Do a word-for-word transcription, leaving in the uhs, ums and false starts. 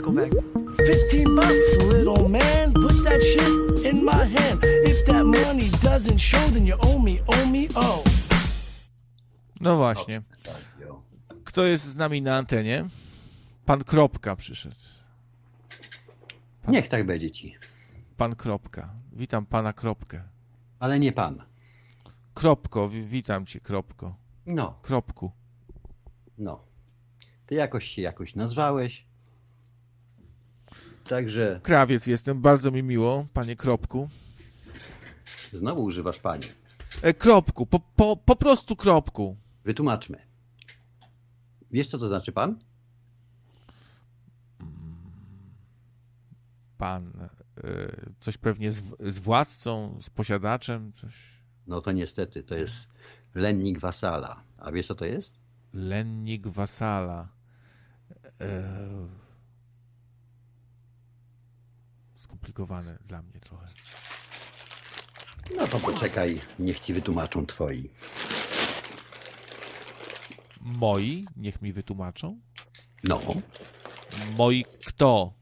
nickel back. Fifteen bucks, little man. Put that shit in my hand. If that money doesn't show, then you owe me, owe me, oh. No właśnie. Kto jest z nami na antenie? Pan Kropka przyszedł. Pan... Niech tak będzie ci. Pan Kropka. Witam pana Kropkę. Ale nie pan. Kropko, wi- witam cię, Kropko. No. Kropku. No. Ty jakoś się jakoś nazwałeś. Także... Krawiec jestem, bardzo mi miło, panie Kropku. Znowu używasz pani. E, kropku, po, po, po prostu Kropku. Wytłumaczmy. Wiesz, co to znaczy pan? Pan, y, coś pewnie z, z władcą, z posiadaczem, coś. No to niestety, to jest lennik wasala. A wiesz, co to jest? Lennik wasala. Y, skomplikowane dla mnie trochę. No to poczekaj, niech ci wytłumaczą twoi. Moi? Niech mi wytłumaczą? No. Moi kto?